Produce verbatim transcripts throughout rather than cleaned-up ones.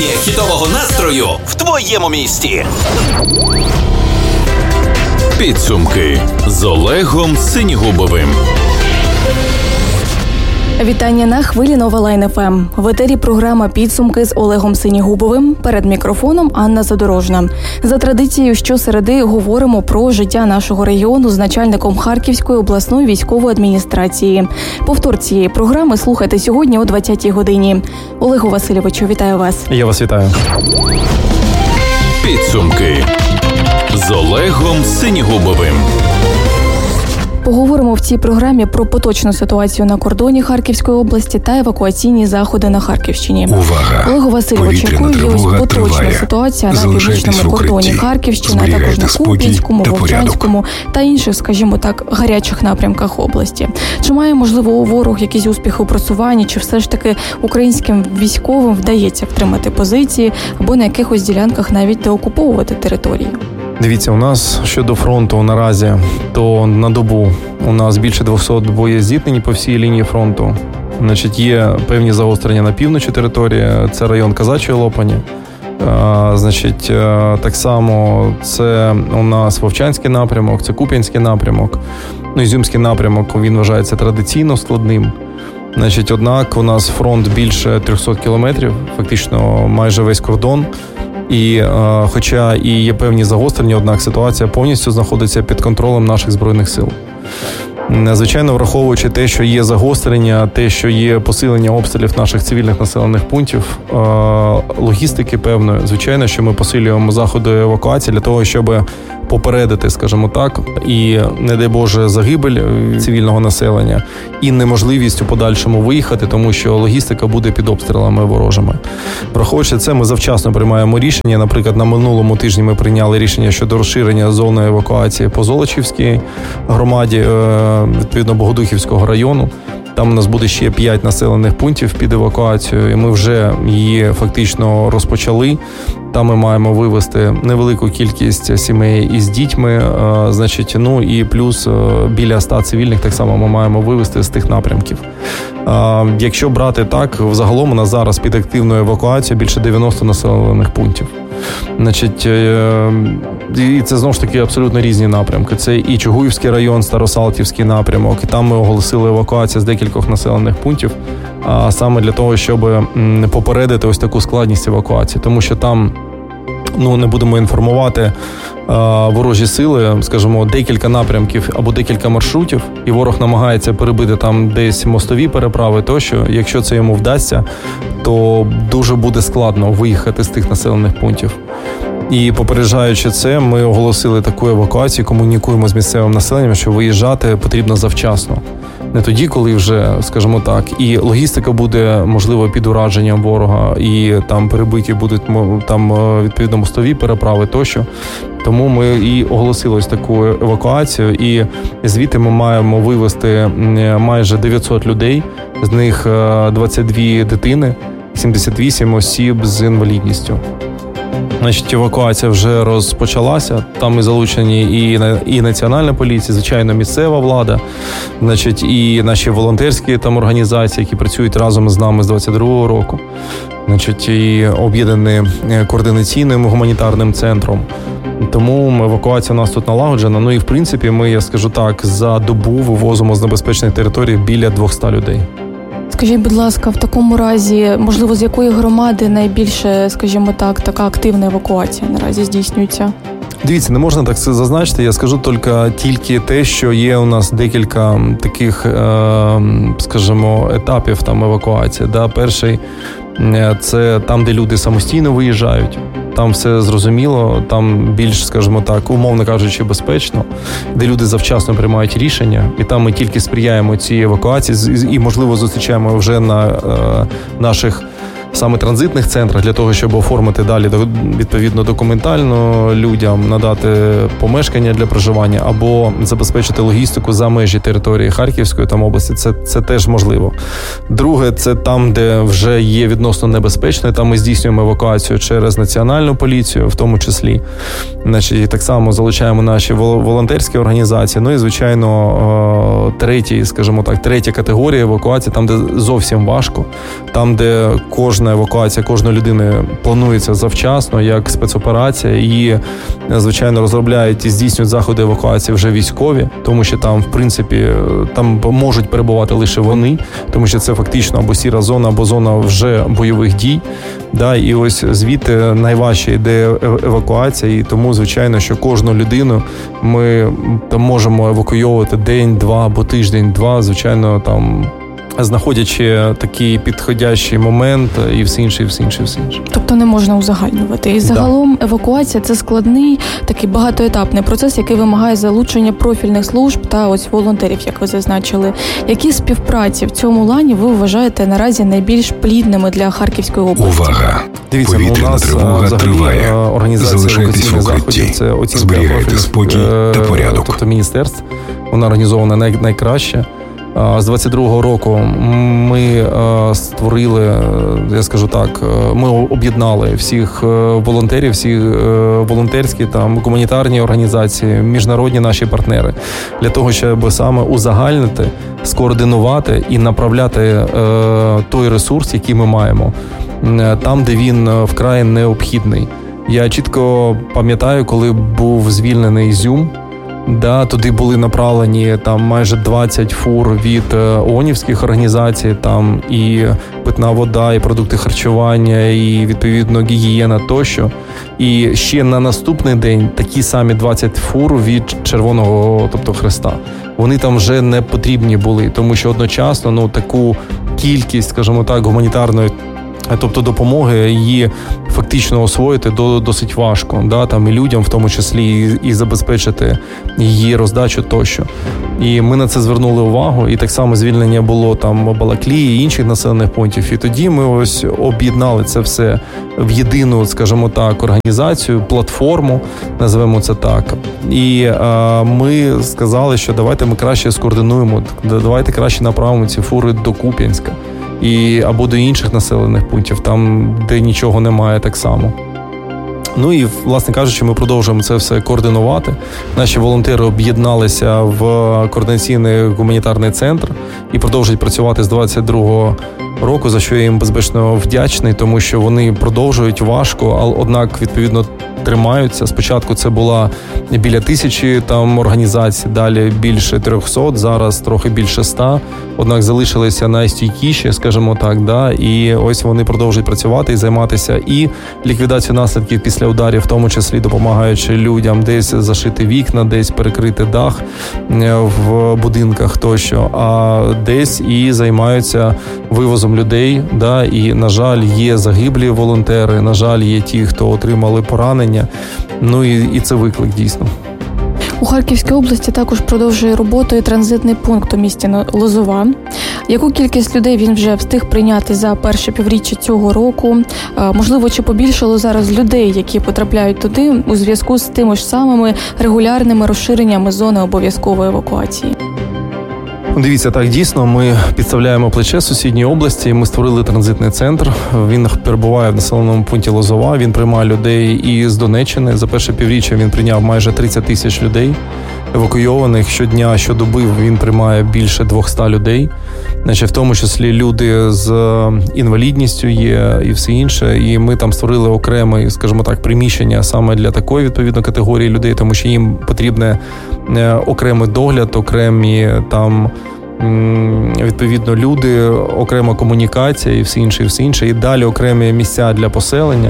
Армія хітового настрою в твоєму місті. Підсумки з Олегом Синігубовим. Вітання на хвилі Нова Лайн еф ем. В етері програма «Підсумки» з Олегом Синігубовим. Перед мікрофоном Анна Задорожна. За традицією щосереди говоримо про життя нашого регіону з начальником Харківської обласної військової адміністрації. Повтор цієї програми слухайте сьогодні о двадцятій годині. Олегу Васильовичу, вітаю вас. Я вас вітаю. Підсумки з Олегом Синігубовим. Поговоримо в цій програмі про поточну ситуацію на кордоні Харківської області та евакуаційні заходи на Харківщині. Увага! Олегу Васильовичу, якою є ось поточна триває. ситуація на північному кордоні Харківщини, а також на Куп'янському, Вовчанському та інших, скажімо так, гарячих напрямках області. Чи має, можливо, ворог якісь успіхи у просуванні, чи все ж таки українським військовим вдається втримати позиції або на якихось ділянках навіть деокуповувати території? Дивіться, у нас щодо фронту наразі, то на добу у нас більше двісті боєздітнені по всій лінії фронту. Значить, є певні загострення на півночі території, це район Казачої Лопані. А, значить, так само це у нас Вовчанський напрямок, це Куп'янський напрямок. Ну, Ізюмський напрямок, він вважається традиційно складним. Значить, однак у нас фронт більше триста кілометрів, фактично майже весь кордон. І е, хоча і є певні загострення, однак ситуація повністю знаходиться під контролем наших Збройних сил. Звичайно, враховуючи те, що є загострення, те, що є посилення обстрілів наших цивільних населених пунктів, е, логістики певної, звичайно, що ми посилюємо заходи евакуації для того, щоб попередити, скажімо так, і, не дай Боже, загибель цивільного населення і неможливість у подальшому виїхати, тому що логістика буде під обстрілами ворожими. Враховуючи це, ми завчасно приймаємо рішення. Наприклад, на минулому тижні ми прийняли рішення щодо розширення зони евакуації по Золочівській громаді, відповідно, Богодухівського району. Там у нас буде ще п'ять населених пунктів під евакуацією, і ми вже її фактично розпочали. Там ми маємо вивезти невелику кількість сімей із дітьми, значить, ну і плюс біля ста цивільних так само ми маємо вивезти з тих напрямків. Якщо брати так, взагалом у нас зараз під активною евакуацією більше дев'яносто населених пунктів. Значить, і це, знову ж таки, абсолютно різні напрямки. Це і Чугуївський район, Старосалтівський напрямок, і там ми оголосили евакуацію з декількох населених пунктів, а саме для того, щоб попередити ось таку складність евакуації, тому що там, ну, не будемо інформувати а, ворожі сили, скажімо, декілька напрямків або декілька маршрутів, і ворог намагається перебити там десь мостові переправи тощо. Якщо це йому вдасться, то дуже буде складно виїхати з тих населених пунктів. І попереджаючи це, ми оголосили таку евакуацію, комунікуємо з місцевим населенням, що виїжджати потрібно завчасно. Не тоді, коли вже, скажімо так, і логістика буде, можливо, під ураженням ворога, і там перебиті будуть там відповідно мостові переправи тощо. Тому ми і оголосили ось таку евакуацію, і звідти ми маємо вивезти майже дев'ятсот людей, з них двадцять дві дитини, сімдесят вісім осіб з інвалідністю. Значить, евакуація вже розпочалася, там і залучені і, і Національна поліція, звичайно, місцева влада, значить, і наші волонтерські там організації, які працюють разом з нами з двадцять другого року, значить, і об'єднані координаційним гуманітарним центром. Тому евакуація у нас тут налагоджена. Ну і, в принципі, ми, я скажу так, за добу вивозимо з небезпечних територій біля двісті людей. Скажіть, будь ласка, в такому разі, можливо, з якої громади найбільше, скажімо так, така активна евакуація наразі здійснюється? Дивіться, не можна так зазначити, я скажу тільки, тільки те, що є у нас декілька таких, е, скажімо, етапів там евакуації. Да? Перший – це там, де люди самостійно виїжджають. Там все зрозуміло, там більш, скажімо так, умовно кажучи, безпечно, де люди завчасно приймають рішення, і там ми тільки сприяємо цій евакуації і, можливо, зустрічаємо вже на е, наших саме транзитних центрах для того, щоб оформити далі відповідно документально людям, надати помешкання для проживання або забезпечити логістику за межі території Харківської там області. Це, це теж можливо. Друге, це там, де вже є відносно небезпечно, там ми здійснюємо евакуацію через Національну поліцію, в тому числі. Значить, так само залучаємо наші волонтерські організації. Ну і, звичайно, третій, скажімо так, третя категорія евакуації, там, де зовсім важко, там, де кожна кожна евакуація кожної людини планується завчасно, як спецоперація, і, звичайно, розробляють і здійснюють заходи евакуації вже військові, тому що там, в принципі, там можуть перебувати лише вони, тому що це фактично або сіра зона, або зона вже бойових дій. Да, і ось звідти найважче йде евакуація, і тому, звичайно, що кожну людину ми там можемо евакуйовувати день-два або тиждень-два, звичайно, там знаходячи такий підходящий момент і все інше, і все інше, і все інше. Тобто не можна узагальнювати. І загалом да. евакуація – це складний, такий багатоетапний процес, який вимагає залучення профільних служб та ось волонтерів, як ви зазначили. Які співпраці в цьому лані ви вважаєте наразі найбільш плідними для Харківської області? Увага! Дивіться, повітряна у нас тривога триває. Залишайтесь в укритті. Зберігайте спокій та порядок. Тобто міністерств, вона організована най- найкраще. З двадцять другого року ми створили, я скажу так, ми об'єднали всіх волонтерів, всі волонтерські там гуманітарні організації, міжнародні наші партнери для того, щоб саме узагальнити, скоординувати і направляти той ресурс, який ми маємо, там, де він вкрай необхідний. Я чітко пам'ятаю, коли був звільнений Ізюм. Да, туди були направлені там майже двадцять фур від ООНівських організацій, там і питна вода, і продукти харчування, і відповідно гігієна тощо. І ще на наступний день такі самі двадцять фур від Червоного, тобто Хреста. Вони там вже не потрібні були, тому що одночасно, ну, таку кількість, скажімо так, гуманітарної, тобто допомоги, її фактично освоїти досить важко, да, там і людям в тому числі, і, і забезпечити її роздачу тощо. І ми на це звернули увагу, і так само звільнення було там Балаклії і інших населених пунктів. І тоді ми ось об'єднали це все в єдину, скажімо так, організацію, платформу, називаємо це так. І а, ми сказали, що давайте ми краще скоординуємо, давайте краще направимо ці фури до Куп'янська. І, або до інших населених пунктів, там, де нічого немає, так само. Ну і, власне кажучи, ми продовжуємо це все координувати. Наші волонтери об'єдналися в координаційний гуманітарний центр і продовжують працювати з двадцять другого року, за що я їм безпечно вдячний, тому що вони продовжують важко, але, однак, відповідно, тримаються. Спочатку це була біля тисячі там організацій, далі більше трьохсот, зараз трохи більше ста. Однак залишилися найстійкіші, скажімо так, да, і ось вони продовжують працювати і займатися і ліквідацією наслідків після ударів, в тому числі допомагаючи людям десь зашити вікна, десь перекрити дах в будинках тощо, а десь і займаються вивозом людей, да, і, на жаль, є загиблі волонтери, на жаль, є ті, хто отримали поранення, ну і, і це виклик дійсно. У Харківській області також продовжує роботу і транзитний пункт у місті Лозова. Яку кількість людей він вже встиг прийняти за перше півріччя цього року? Можливо, чи побільшало зараз людей, які потрапляють туди у зв'язку з тими ж самими регулярними розширеннями зони обов'язкової евакуації? Дивіться, так, дійсно, ми підставляємо плече сусідньої області, ми створили транзитний центр, він перебуває в населеному пункті Лозова, він приймає людей і з Донеччини, за перше півріччя він прийняв майже тридцять тисяч людей евакуйованих, щодня, щодоби він приймає більше двісті людей, значить, в тому числі люди з інвалідністю є і все інше, і ми там створили окреме, скажімо так, приміщення саме для такої, відповідно, категорії людей, тому що їм потрібне окремий догляд, окремі там відповідно люди, окрема комунікація і все інше, і все інше, і далі окремі місця для поселення.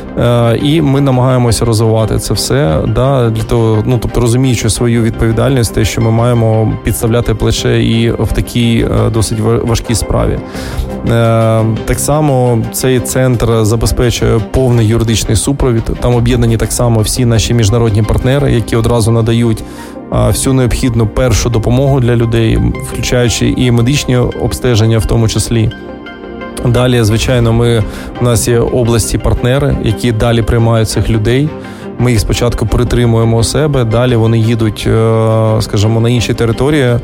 І ми намагаємося розвивати це все, да, для того, ну, тобто розуміючи свою відповідальність, те, що ми маємо підставляти плече і в такій досить важкій справі. Так само цей центр забезпечує повний юридичний супровід. Там об'єднані так само всі наші міжнародні партнери, які одразу надають всю необхідну першу допомогу для людей, включаючи і медичні обстеження в тому числі. Далі, звичайно, ми, у нас є області-партнери, які далі приймають цих людей. Ми їх спочатку притримуємо у себе, далі вони їдуть, скажімо, на інші території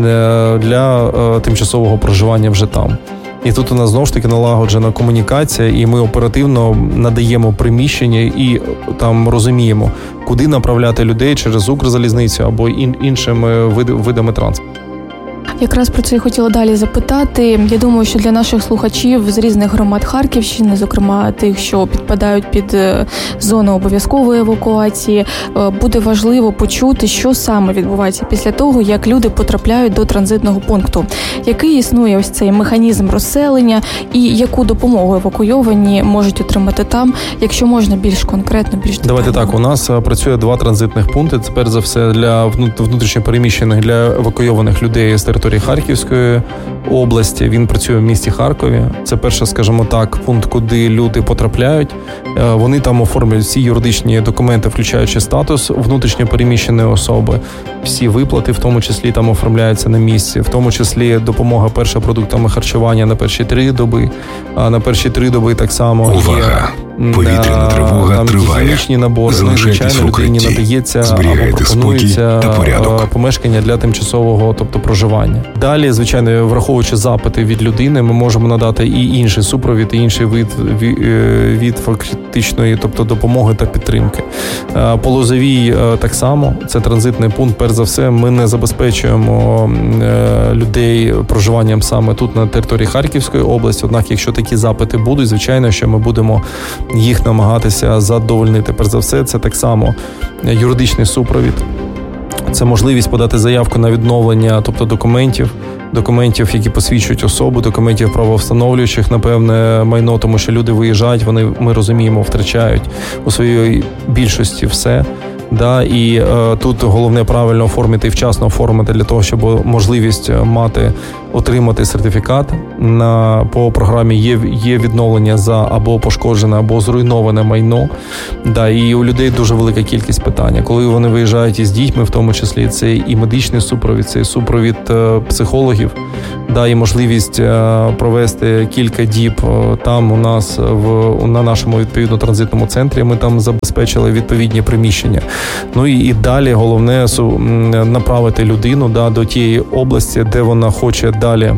для тимчасового проживання вже там. І тут у нас, знову ж таки, налагоджена комунікація, і ми оперативно надаємо приміщення і там розуміємо, куди направляти людей через Укрзалізницю або ін- іншими вид- видами транспорту. Якраз про це і хотіла далі запитати. Я думаю, що для наших слухачів з різних громад Харківщини, зокрема тих, що підпадають під зону обов'язкової евакуації, буде важливо почути, що саме відбувається після того, як люди потрапляють до транзитного пункту. Який існує ось цей механізм розселення і яку допомогу евакуйовані можуть отримати там, якщо можна більш конкретно, більш детально? Давайте так, у нас працює два транзитних пункти. Це перш за все для внутрішньопереміщених, для евакуйованих людей з території Харківської області. Він працює в місті Харкові. Це перший, скажімо так, пункт, куди люди потрапляють. Вони там оформлюють всі юридичні документи, включаючи статус внутрішньопереміщеної особи. Всі виплати, в тому числі, там оформляються на місці. В тому числі допомога перша продуктами харчування на перші три доби. А на перші три доби так само Увага! Є... Повітряна тривога там триває. Набори. Залишайтесь в укритті. Людині надається Зберігайте спокій та порядок. Помешкання для тимчасового, тобто проживання. Далі, звичайно, враховуючи запити від людини, ми можемо надати і інший супровід, і інший вид від фактичної, тобто допомоги та підтримки. По Лозовій так само, це транзитний пункт. Перш за все, ми не забезпечуємо людей проживанням саме тут на території Харківської області. Однак, якщо такі запити будуть, звичайно, що ми будемо їх намагатися задовольнити. Перш за все, це так само юридичний супровід. Це можливість подати заявку на відновлення, тобто документів, документів, які посвідчують особу, документів правовстановлюючих, напевне, майно, тому що люди виїжджають, вони, ми розуміємо, втрачають у своїй більшості все. Да, і е, тут головне правильно оформити і вчасно оформити для того, щоб можливість мати, отримати сертифікат. На, по програмі є, є відновлення за або пошкоджене, або зруйноване майно. Да, і у людей дуже велика кількість питань. Коли вони виїжджають із дітьми, в тому числі, це і медичний супровід, це і супровід е, психологів, да, і можливість е, провести кілька діб е, там у нас в, на нашому відповідно транзитному центрі. Ми там забезпечили відповідні приміщення. Ну і, і далі головне су, направити людину, да, до тієї області, де вона хоче далі,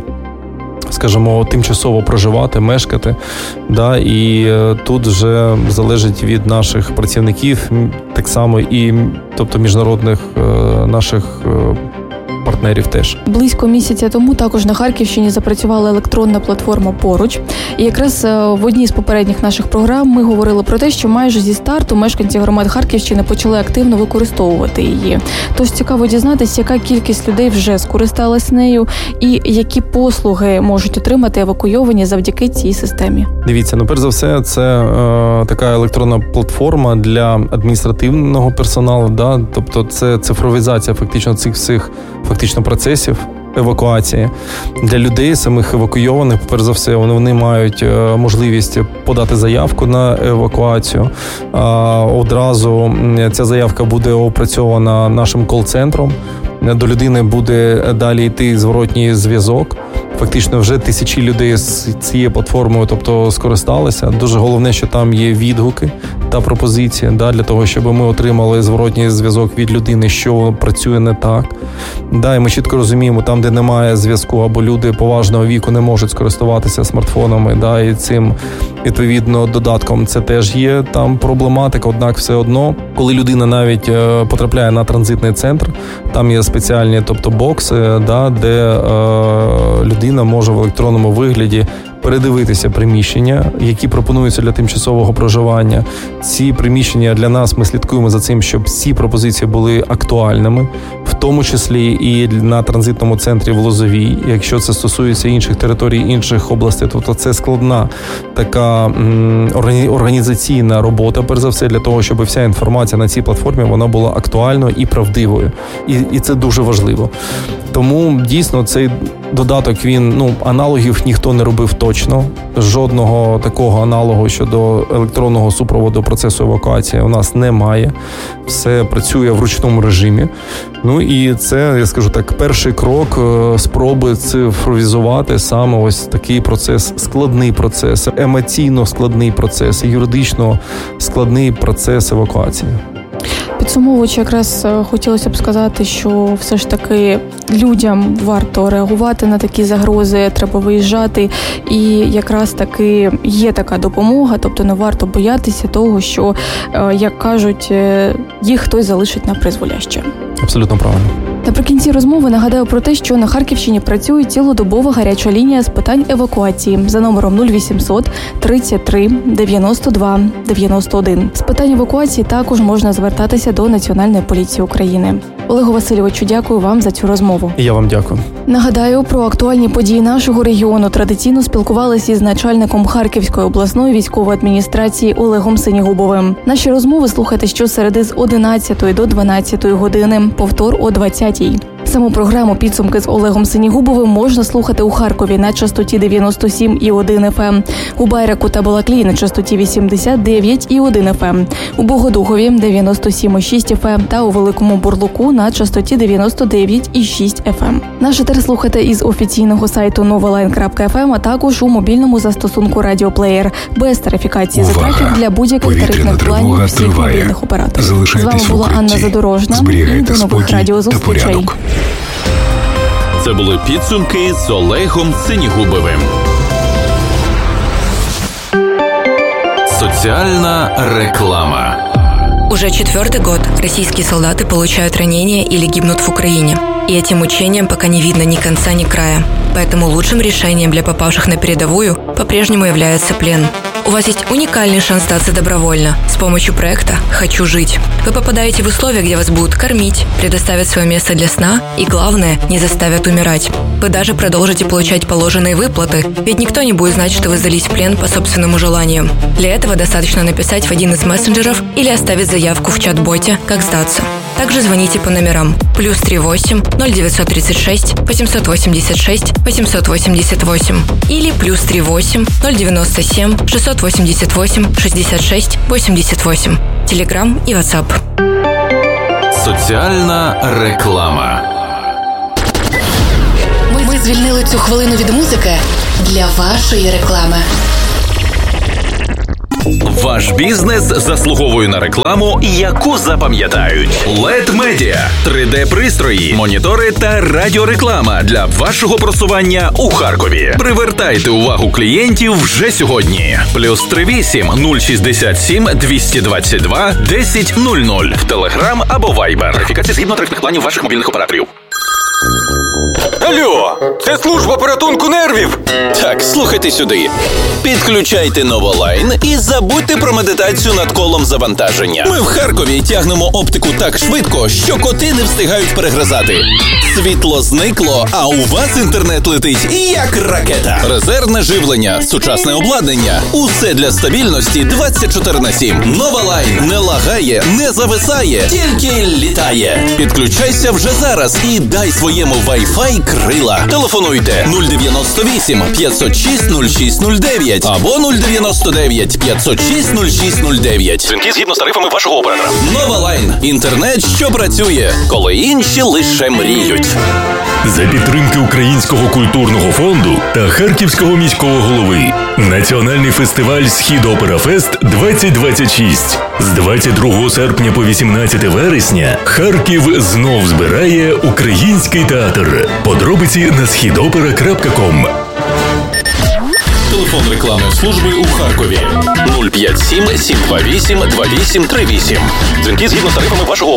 скажімо, тимчасово проживати, мешкати. Да, і е, тут вже залежить від наших працівників, так само і, тобто, міжнародних е, наших е, партнерів теж. Близько місяця тому також на Харківщині запрацювала електронна платформа «Поруч». І якраз в одній з попередніх наших програм ми говорили про те, що майже зі старту мешканці громад Харківщини почали активно використовувати її. Тож цікаво дізнатися, яка кількість людей вже скористалась нею і які послуги можуть отримати евакуйовані завдяки цій системі. Дивіться, ну перш за все, це е, така електронна платформа для адміністративного персоналу, да? Тобто це цифровізація фактично цих всіх фактично процесів евакуації. Для людей, самих евакуйованих, перш за все, вони, вони мають можливість подати заявку на евакуацію. А, одразу ця заявка буде опрацьована нашим кол-центром. До людини буде далі йти зворотній зв'язок. Фактично вже тисячі людей з цією платформою, тобто, скористалися. Дуже головне, що там є відгуки та пропозиції, да, для того, щоб ми отримали зворотній зв'язок від людини, що працює не так. Да, і ми чітко розуміємо, там, де немає зв'язку, або люди поважного віку не можуть скористуватися смартфонами, да, і цим, відповідно, додатком це теж є там проблематика. Однак все одно, коли людина навіть е, потрапляє на транзитний центр, там є спеціальні, тобто, бокси, да, де е, людина може в електронному вигляді передивитися приміщення, які пропонуються для тимчасового проживання. Ці приміщення для нас, ми слідкуємо за цим, щоб всі пропозиції були актуальними, в тому числі і на транзитному центрі в Лозовій. Якщо це стосується інших територій, інших областей, то це складна така м, організаційна робота, перш за все, для того, щоб вся інформація на цій платформі, вона була актуальною і правдивою. І, і це дуже важливо. Тому, дійсно, цей додаток, він, ну, аналогів ніхто не робив точно. Жодного такого аналогу щодо електронного супроводу процесу евакуації у нас немає. Все працює в ручному режимі. Ну і це, я скажу так, перший крок спроби цифровізувати саме ось такий процес, складний процес, емоційно складний процес, юридично складний процес евакуації. Підсумовуючи, якраз хотілося б сказати, що все ж таки людям варто реагувати на такі загрози, треба виїжджати, і якраз таки є така допомога, тобто не варто боятися того, що, як кажуть, їх хтось залишить на призволяще. Абсолютно правильно. Наприкінці розмови нагадаю про те, що на Харківщині працює цілодобова гаряча лінія з питань евакуації за номером нуль вісімсот тридцять три дев'яносто два дев'яносто один. З питань евакуації також можна звертатися до Національної поліції України. Олегу Васильовичу, дякую вам за цю розмову. І я вам дякую. Нагадаю, про актуальні події нашого регіону традиційно спілкувалися із начальником Харківської обласної військової адміністрації Олегом Синігубовим. Наші розмови слухайте щосереди з одинадцятої до дванадцятої години, повтор о двадцятій. Саму програму «Підсумки» з Олегом Синігубовим можна слухати у Харкові на частоті дев'яносто сім і один еф ем, у Байраку та Балаклії на частоті вісімдесят дев'ять і один еф ем, у Богодухові дев'яносто сім і шість еф ем та у Великому Бурлуку на частоті дев'яносто дев'ять і шість еф ем. Наш етер слухайте із офіційного сайту новолайн крапка еф ем, а також у мобільному застосунку «Радіоплеєр» без тарифікації затратів для будь-яких тарифних планів всіх мобільних операторів. З вами була Анна Задорожна. І до нових радіозустрічей. Це були підсумки з Олегом Синігубовим. Социальная реклама. Уже четвертый год российские солдаты получают ранения или гибнут в Украине. И этим мучениям пока не видно ни конца, ни края. Поэтому лучшим решением для попавших на передовую по-прежнему является плен. У вас есть уникальный шанс сдаться добровольно с помощью проекта «Хочу жить». Вы попадаете в условия, где вас будут кормить, предоставят свое место для сна и, главное, не заставят умирать. Вы даже продолжите получать положенные выплаты, ведь никто не будет знать, что вы сдались в плен по собственному желанию. Для этого достаточно написать в один из мессенджеров или оставить заявку в чат-боте «Как сдаться». Также звоните по номерам плюс три восемь ноль девятьсот тридцать шесть восемьсот восемьдесят шесть восемьсот восемьдесят восемь или плюс три восемь ноль девяносто семь шестьсот восемьдесят восемь шестьдесят шесть восемьдесят восемь. Телеграм и WhatsApp. Соціальна реклама. Ми звільнили цю хвилину від музики для вашої реклами. Ваш бізнес заслуговує на рекламу, яку запам'ятають. лед Media – три де-пристрої, монітори та радіореклама для вашого просування у Харкові. Привертайте увагу клієнтів вже сьогодні. Плюс три вісім нуль шістдесят сім двісті двадцять два десять нуль нуль в Телеграм або Вайбер. Верифікація згідно тарифних планів ваших мобільних операторів. Алло, це служба порятунку нервів. Так, слухайте сюди. Підключайте Новолайн і забудьте про медитацію над колом завантаження. Ми в Харкові тягнемо оптику так швидко, що коти не встигають перегризати. Світло зникло, а у вас інтернет летить як ракета. Резервне живлення, сучасне обладнання. Усе для стабільності двадцять чотири на сім. Новолайн не лагає, не зависає, тільки літає. Підключайся вже зараз і дай своєму Wi-Fi крила. Телефонуйте нуль дев'яносто вісім п'ятсот шість нуль шість нуль дев'ять або нуль дев'яносто дев'ять п'ятсот шість нуль шість нуль дев'ять. Дзвінки згідно з тарифами вашого оператора. Новолайн. Інтернет, що працює, коли інші лише мріють. За підтримки Українського культурного фонду та Харківського міського голови. Національний фестиваль «Схід Опера Фест двадцять двадцять шість». З двадцять другого серпня по вісімнадцяте вересня Харків знов збирає український театр. Подробиці на східопера крапка ком. Телефон рекламної служби у Харкові нуль п'ять сім сім два вісім два вісім три вісім. Дзвінки згідно з тарифами вашого оператора.